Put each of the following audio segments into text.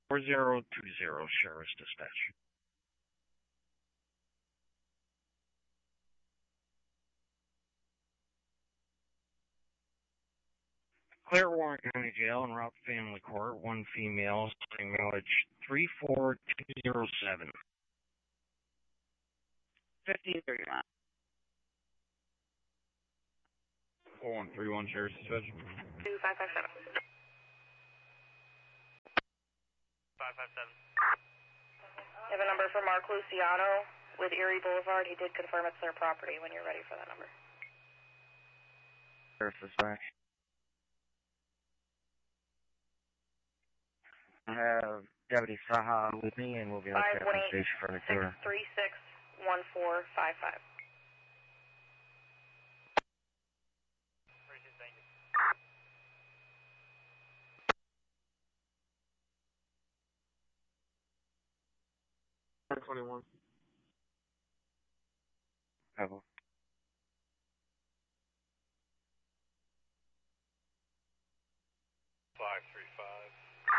4020, Sheriff's Dispatch. Clearwater County Jail and Route Family Court, one female, same mileage 34207. 1539. 4131, Sheriff's Dispatch. 2557. 557. You have a number for Mark Luciano with Erie Boulevard. He did confirm it's their property when you're ready for that number. Sheriff's Dispatch. I have Deputy Saha with me, and we'll be on the station for the tour. 518-636-1455. Thank you. 21. Pebble. 535.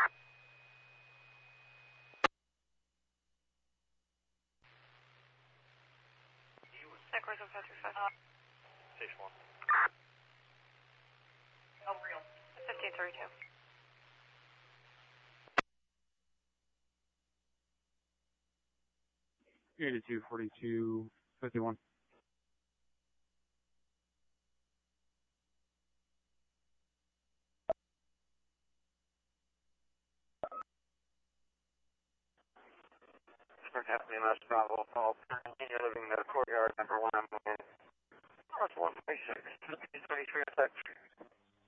Echoes 535. Station 1. Oh, real. 1532. 824251. Captain MS Bravo, call. You're living in the courtyard, number 1. North 126, 23,